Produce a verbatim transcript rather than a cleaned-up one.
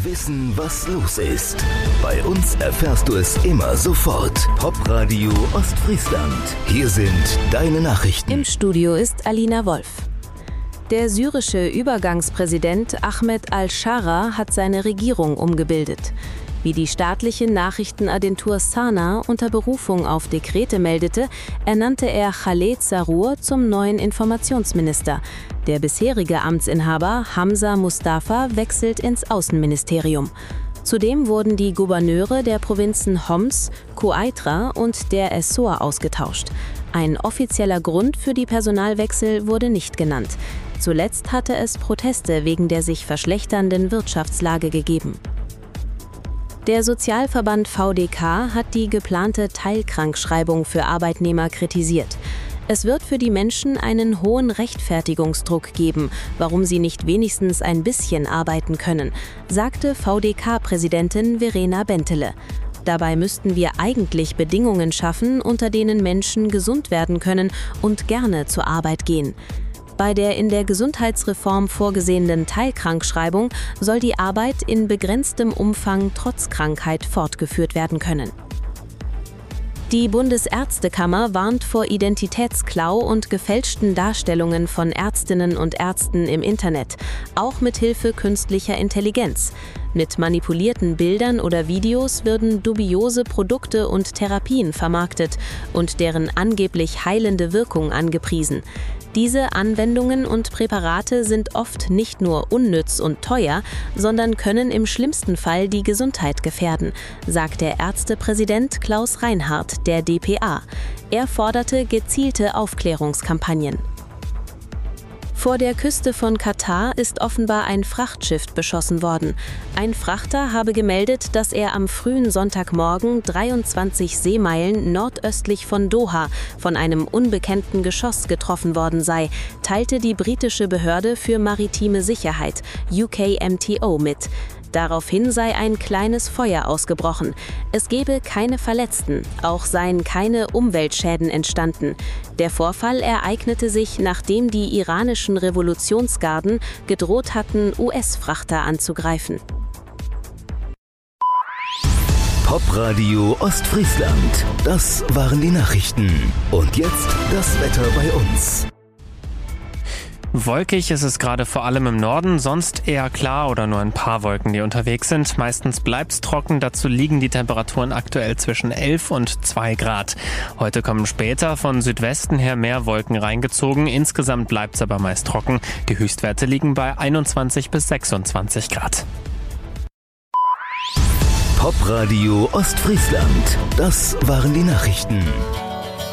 Wissen, was los ist. Bei uns erfährst du es immer sofort. Popradio Ostfriesland. Hier sind deine Nachrichten. Im Studio ist Alina Wolf. Der syrische Übergangspräsident Ahmed al-Shara hat seine Regierung umgebildet. Wie die staatliche Nachrichtenagentur Sana unter Berufung auf Dekrete meldete, ernannte er Khaled Sarur zum neuen Informationsminister. Der bisherige Amtsinhaber Hamza Mustafa wechselt ins Außenministerium. Zudem wurden die Gouverneure der Provinzen Homs, Quneitra und der Essor ausgetauscht. Ein offizieller Grund für die Personalwechsel wurde nicht genannt. Zuletzt hatte es Proteste wegen der sich verschlechternden Wirtschaftslage gegeben. Der Sozialverband V D K hat die geplante Teilkrankschreibung für Arbeitnehmer kritisiert. Es wird für die Menschen einen hohen Rechtfertigungsdruck geben, warum sie nicht wenigstens ein bisschen arbeiten können, sagte V D K-Präsidentin Verena Bentele. Dabei müssten wir eigentlich Bedingungen schaffen, unter denen Menschen gesund werden können und gerne zur Arbeit gehen. Bei der in der Gesundheitsreform vorgesehenen Teilkrankschreibung soll die Arbeit in begrenztem Umfang trotz Krankheit fortgeführt werden können. Die Bundesärztekammer warnt vor Identitätsklau und gefälschten Darstellungen von Ärztinnen und Ärzten im Internet, auch mit Hilfe künstlicher Intelligenz. Mit manipulierten Bildern oder Videos werden dubiose Produkte und Therapien vermarktet und deren angeblich heilende Wirkung angepriesen. Diese Anwendungen und Präparate sind oft nicht nur unnütz und teuer, sondern können im schlimmsten Fall die Gesundheit gefährden, sagt der Ärztepräsident Klaus Reinhardt der D P A. Er forderte gezielte Aufklärungskampagnen. Vor der Küste von Katar ist offenbar ein Frachtschiff beschossen worden. Ein Frachter habe gemeldet, dass er am frühen Sonntagmorgen dreiundzwanzig Seemeilen nordöstlich von Doha von einem unbekannten Geschoss getroffen worden sei, teilte die britische Behörde für maritime Sicherheit, U K M T O, mit. Daraufhin sei ein kleines Feuer ausgebrochen. Es gebe keine Verletzten, auch seien keine Umweltschäden entstanden. Der Vorfall ereignete sich, nachdem die iranischen Revolutionsgarden gedroht hatten, U S-Frachter anzugreifen. Popradio Ostfriesland. Das waren die Nachrichten. Und jetzt das Wetter bei uns. Wolkig ist es gerade vor allem im Norden, sonst eher klar oder nur ein paar Wolken, die unterwegs sind. Meistens bleibt's trocken, dazu liegen die Temperaturen aktuell zwischen elf und zwei Grad. Heute kommen später von Südwesten her mehr Wolken reingezogen, insgesamt bleibt's aber meist trocken. Die Höchstwerte liegen bei einundzwanzig bis sechsundzwanzig Grad. Popradio Ostfriesland, das waren die Nachrichten.